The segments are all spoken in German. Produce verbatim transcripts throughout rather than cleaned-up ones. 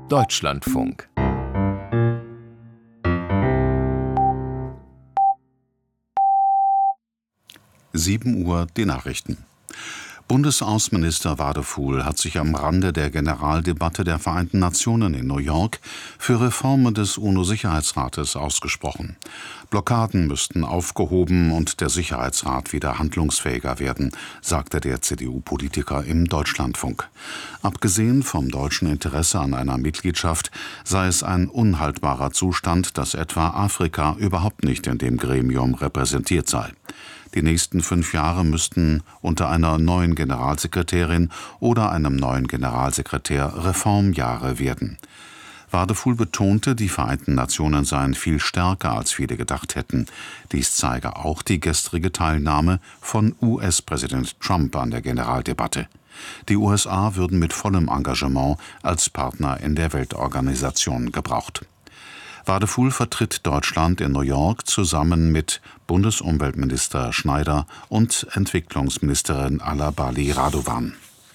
Deutschlandfunk. sieben Uhr die Nachrichten. Bundesaußenminister Wadefuhl hat sich am Rande der Generaldebatte der Vereinten Nationen in New York für Reformen des UNO-Sicherheitsrates ausgesprochen. Blockaden müssten aufgehoben und der Sicherheitsrat wieder handlungsfähiger werden, sagte der C D U-Politiker im Deutschlandfunk. Abgesehen vom deutschen Interesse an einer Mitgliedschaft sei es ein unhaltbarer Zustand, dass etwa Afrika überhaupt nicht in dem Gremium repräsentiert sei. Die nächsten fünf Jahre müssten unter einer neuen Generalsekretärin oder einem neuen Generalsekretär Reformjahre werden. Wadefuhl betonte, die Vereinten Nationen seien viel stärker, als viele gedacht hätten. Dies zeige auch die gestrige Teilnahme von U S-Präsident Trump an der Generaldebatte. Die U S A würden mit vollem Engagement als Partner in der Weltorganisation gebraucht. Wadefuhl vertritt Deutschland in New York zusammen mit Bundesumweltminister Schneider und Entwicklungsministerin Alabali Radovan.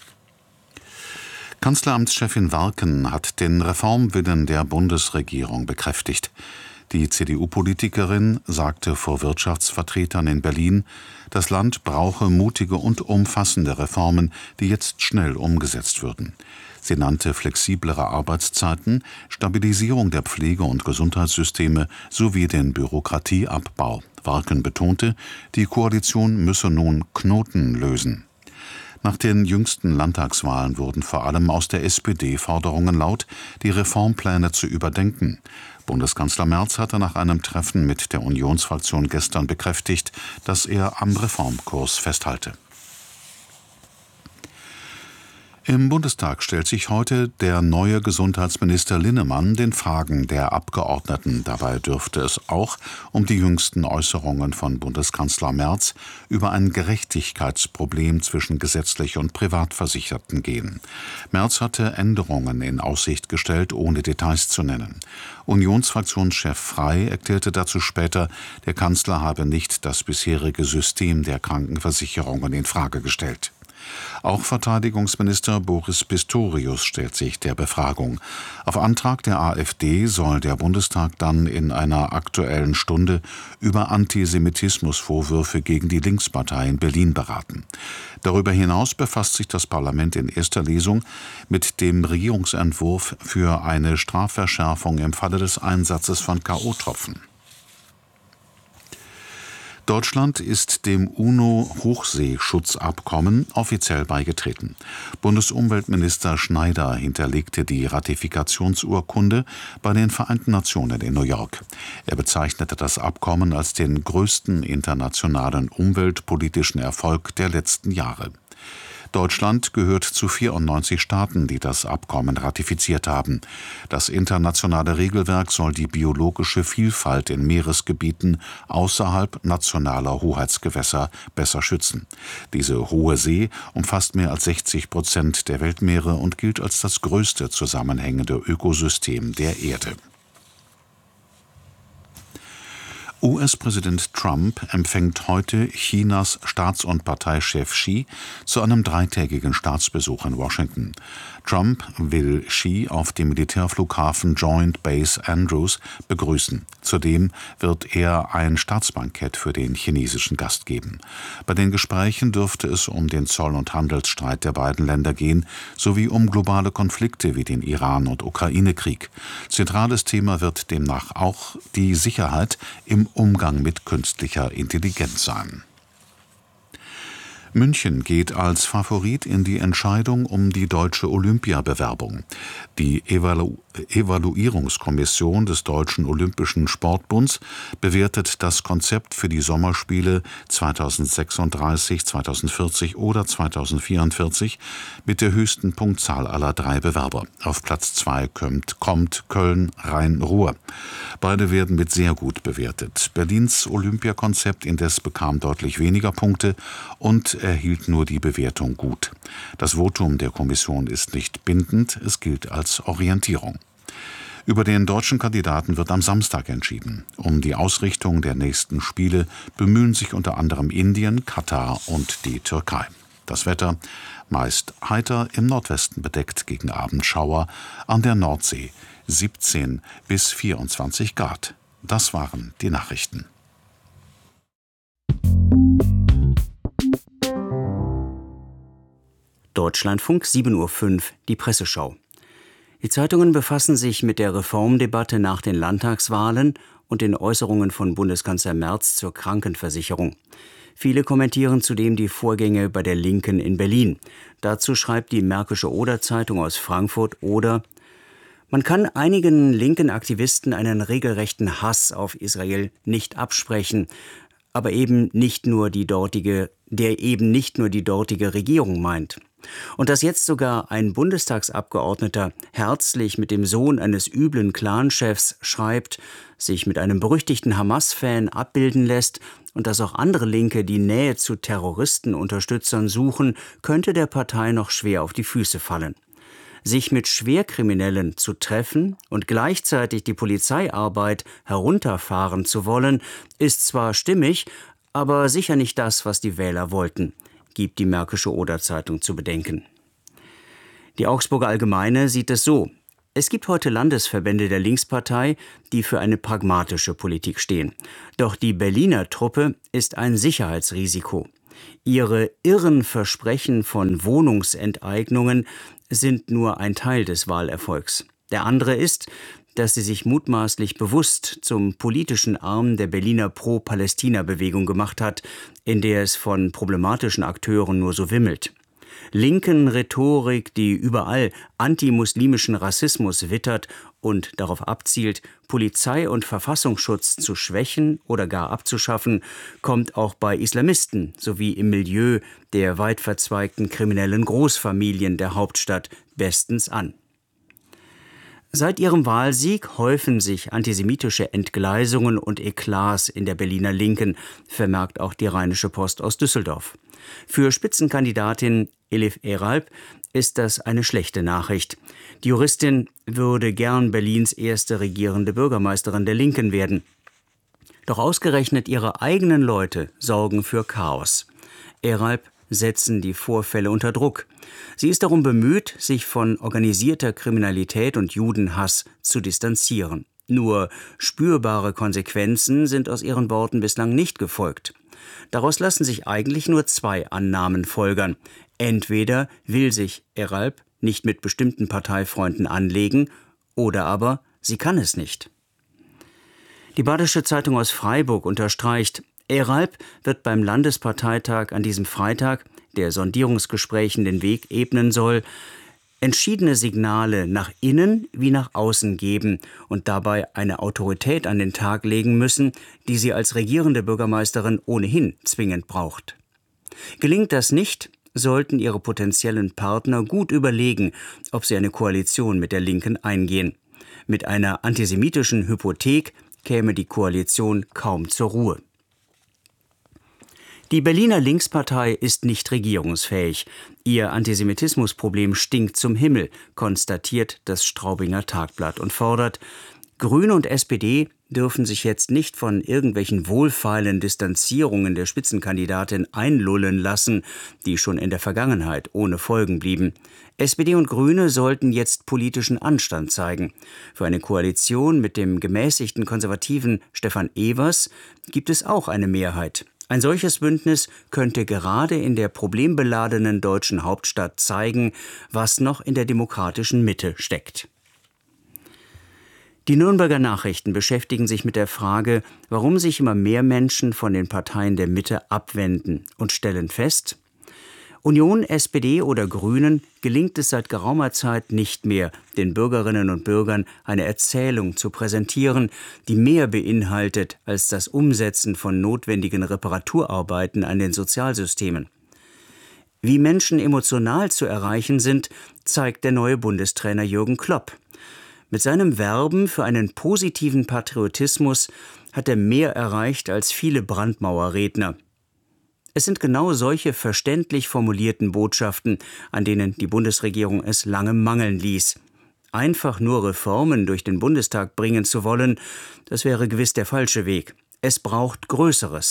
Kanzleramtschefin Warken hat den Reformwillen der Bundesregierung bekräftigt. Die C D U-Politikerin sagte vor Wirtschaftsvertretern in Berlin, das Land brauche mutige und umfassende Reformen, die jetzt schnell umgesetzt würden. Sie nannte flexiblere Arbeitszeiten, Stabilisierung der Pflege- und Gesundheitssysteme sowie den Bürokratieabbau. Warken betonte, die Koalition müsse nun Knoten lösen. Nach den jüngsten Landtagswahlen wurden vor allem aus der S P D Forderungen laut, die Reformpläne zu überdenken. Bundeskanzler Merz hatte nach einem Treffen mit der Unionsfraktion gestern bekräftigt, dass er am Reformkurs festhalte. Im Bundestag stellt sich heute der neue Gesundheitsminister Linnemann den Fragen der Abgeordneten. Dabei dürfte es auch um die jüngsten Äußerungen von Bundeskanzler Merz über ein Gerechtigkeitsproblem zwischen gesetzlich und Privatversicherten gehen. Merz hatte Änderungen in Aussicht gestellt, ohne Details zu nennen. Unionsfraktionschef Frey erklärte dazu später, der Kanzler habe nicht das bisherige System der Krankenversicherungen in Frage gestellt. Auch Verteidigungsminister Boris Pistorius stellt sich der Befragung. Auf Antrag der AfD soll der Bundestag dann in einer Aktuellen Stunde über Antisemitismusvorwürfe gegen die Linkspartei in Berlin beraten. Darüber hinaus befasst sich das Parlament in erster Lesung mit dem Regierungsentwurf für eine Strafverschärfung im Falle des Einsatzes von K O-Tropfen. Deutschland ist dem UNO-Hochseeschutzabkommen offiziell beigetreten. Bundesumweltminister Schneider hinterlegte die Ratifikationsurkunde bei den Vereinten Nationen in New York. Er bezeichnete das Abkommen als den größten internationalen umweltpolitischen Erfolg der letzten Jahre. Deutschland gehört zu vierundneunzig Staaten, die das Abkommen ratifiziert haben. Das internationale Regelwerk soll die biologische Vielfalt in Meeresgebieten außerhalb nationaler Hoheitsgewässer besser schützen. Diese hohe See umfasst mehr als sechzig Prozent der Weltmeere und gilt als das größte zusammenhängende Ökosystem der Erde. U S-Präsident Trump empfängt heute Chinas Staats- und Parteichef Xi zu einem dreitägigen Staatsbesuch in Washington. Trump will Xi auf dem Militärflughafen Joint Base Andrews begrüßen. Zudem wird er ein Staatsbankett für den chinesischen Gast geben. Bei den Gesprächen dürfte es um den Zoll- und Handelsstreit der beiden Länder gehen, sowie um globale Konflikte wie den Iran- und Ukraine-Krieg. Zentrales Thema wird demnach auch die Sicherheit im Umgang mit künstlicher Intelligenz sein. München geht als Favorit in die Entscheidung um die deutsche Olympiabewerbung. Die Evalu- Evaluierungskommission des Deutschen Olympischen Sportbunds bewertet das Konzept für die Sommerspiele zweitausendsechsunddreißig, zweitausendvierzig oder zweitausendvierundvierzig mit der höchsten Punktzahl aller drei Bewerber. Auf Platz zwei kommt, kommt Köln Rhein-Ruhr. Beide werden mit sehr gut bewertet. Berlins Olympiakonzept indes bekam deutlich weniger Punkte und erhielt nur die Bewertung gut. Das Votum der Kommission ist nicht bindend, es gilt als Orientierung. Über den deutschen Kandidaten wird am Samstag entschieden. Um die Ausrichtung der nächsten Spiele bemühen sich unter anderem Indien, Katar und die Türkei. Das Wetter meist heiter, im Nordwesten bedeckt gegen Abend Schauer, an der Nordsee siebzehn bis vierundzwanzig Grad. Das waren die Nachrichten. Deutschlandfunk, sieben Uhr fünf, die Presseschau. Die Zeitungen befassen sich mit der Reformdebatte nach den Landtagswahlen und den Äußerungen von Bundeskanzler Merz zur Krankenversicherung. Viele kommentieren zudem die Vorgänge bei der Linken in Berlin. Dazu schreibt die Märkische Oder-Zeitung aus Frankfurt: Oder: Man kann einigen linken Aktivisten einen regelrechten Hass auf Israel nicht absprechen, aber eben nicht nur die dortige, der eben nicht nur die dortige Regierung meint. Und dass jetzt sogar ein Bundestagsabgeordneter herzlich mit dem Sohn eines üblen Clanchefs schreibt, sich mit einem berüchtigten Hamas-Fan abbilden lässt und dass auch andere Linke die Nähe zu Terroristenunterstützern suchen, könnte der Partei noch schwer auf die Füße fallen. Sich mit Schwerkriminellen zu treffen und gleichzeitig die Polizeiarbeit herunterfahren zu wollen, ist zwar stimmig, aber sicher nicht das, was die Wähler wollten, gibt die Märkische Oder-Zeitung zu bedenken. Die Augsburger Allgemeine sieht es so: Es gibt heute Landesverbände der Linkspartei, die für eine pragmatische Politik stehen. Doch die Berliner Truppe ist ein Sicherheitsrisiko. Ihre irren Versprechen von Wohnungsenteignungen sind nur ein Teil des Wahlerfolgs. Der andere ist, dass sie sich mutmaßlich bewusst zum politischen Arm der Berliner Pro-Palästina-Bewegung gemacht hat, in der es von problematischen Akteuren nur so wimmelt. Linken Rhetorik, die überall antimuslimischen Rassismus wittert und darauf abzielt, Polizei und Verfassungsschutz zu schwächen oder gar abzuschaffen, kommt auch bei Islamisten sowie im Milieu der weit verzweigten kriminellen Großfamilien der Hauptstadt bestens an. Seit ihrem Wahlsieg häufen sich antisemitische Entgleisungen und Eklats in der Berliner Linken, vermerkt auch die Rheinische Post aus Düsseldorf. Für Spitzenkandidatin Elif Eralp ist das eine schlechte Nachricht. Die Juristin würde gern Berlins erste regierende Bürgermeisterin der Linken werden. Doch ausgerechnet ihre eigenen Leute sorgen für Chaos. Eralp setzen die Vorfälle unter Druck. Sie ist darum bemüht, sich von organisierter Kriminalität und Judenhass zu distanzieren. Nur spürbare Konsequenzen sind aus ihren Worten bislang nicht gefolgt. Daraus lassen sich eigentlich nur zwei Annahmen folgern. Entweder will sich Eralp nicht mit bestimmten Parteifreunden anlegen, oder aber sie kann es nicht. Die Badische Zeitung aus Freiburg unterstreicht: Eralp wird beim Landesparteitag an diesem Freitag, der Sondierungsgesprächen den Weg ebnen soll, entschiedene Signale nach innen wie nach außen geben und dabei eine Autorität an den Tag legen müssen, die sie als regierende Bürgermeisterin ohnehin zwingend braucht. Gelingt das nicht, sollten ihre potenziellen Partner gut überlegen, ob sie eine Koalition mit der Linken eingehen. Mit einer antisemitischen Hypothek käme die Koalition kaum zur Ruhe. Die Berliner Linkspartei ist nicht regierungsfähig. Ihr Antisemitismusproblem stinkt zum Himmel, konstatiert das Straubinger Tagblatt und fordert: Grüne und S P D dürfen sich jetzt nicht von irgendwelchen wohlfeilen Distanzierungen der Spitzenkandidatin einlullen lassen, die schon in der Vergangenheit ohne Folgen blieben. S P D und Grüne sollten jetzt politischen Anstand zeigen. Für eine Koalition mit dem gemäßigten Konservativen Stefan Evers gibt es auch eine Mehrheit. Ein solches Bündnis könnte gerade in der problembeladenen deutschen Hauptstadt zeigen, was noch in der demokratischen Mitte steckt. Die Nürnberger Nachrichten beschäftigen sich mit der Frage, warum sich immer mehr Menschen von den Parteien der Mitte abwenden und stellen fest: Union, S P D oder Grünen gelingt es seit geraumer Zeit nicht mehr, den Bürgerinnen und Bürgern eine Erzählung zu präsentieren, die mehr beinhaltet als das Umsetzen von notwendigen Reparaturarbeiten an den Sozialsystemen. Wie Menschen emotional zu erreichen sind, zeigt der neue Bundestrainer Jürgen Klopp. Mit seinem Werben für einen positiven Patriotismus hat er mehr erreicht als viele Brandmauerredner. Es sind genau solche verständlich formulierten Botschaften, an denen die Bundesregierung es lange mangeln ließ. Einfach nur Reformen durch den Bundestag bringen zu wollen, das wäre gewiss der falsche Weg. Es braucht Größeres,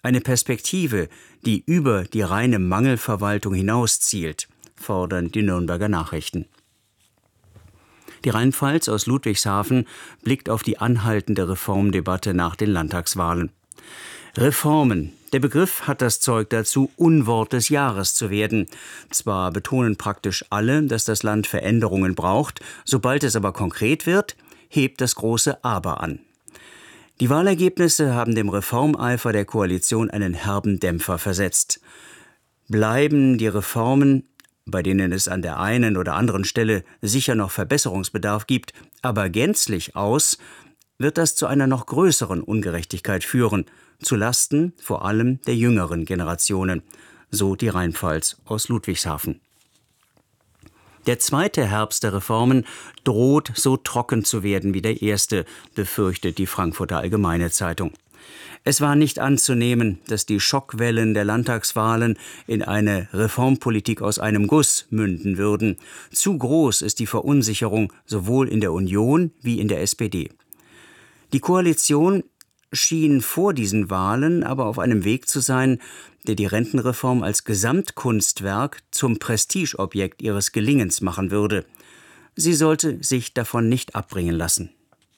Eine Perspektive, die über die reine Mangelverwaltung hinauszielt, fordern die Nürnberger Nachrichten. Die Rheinpfalz aus Ludwigshafen blickt auf die anhaltende Reformdebatte nach den Landtagswahlen. Reformen. Der Begriff hat das Zeug dazu, Unwort des Jahres zu werden. Zwar betonen praktisch alle, dass das Land Veränderungen braucht, sobald es aber konkret wird, hebt das große Aber an. Die Wahlergebnisse haben dem Reformeifer der Koalition einen herben Dämpfer versetzt. Bleiben die Reformen, bei denen es an der einen oder anderen Stelle sicher noch Verbesserungsbedarf gibt, aber gänzlich aus, wird das zu einer noch größeren Ungerechtigkeit führen, zu Lasten vor allem der jüngeren Generationen, so die Rheinpfalz aus Ludwigshafen. Der zweite Herbst der Reformen droht so trocken zu werden wie der erste, befürchtet die Frankfurter Allgemeine Zeitung. Es war nicht anzunehmen, dass die Schockwellen der Landtagswahlen in eine Reformpolitik aus einem Guss münden würden. Zu groß ist die Verunsicherung sowohl in der Union wie in der S P D. Die Koalition schien vor diesen Wahlen aber auf einem Weg zu sein, der die Rentenreform als Gesamtkunstwerk zum Prestigeobjekt ihres Gelingens machen würde. Sie sollte sich davon nicht abbringen lassen.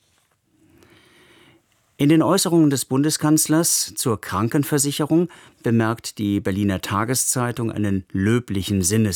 In den Äußerungen des Bundeskanzlers zur Krankenversicherung bemerkt die Berliner Tageszeitung einen löblichen Sinnes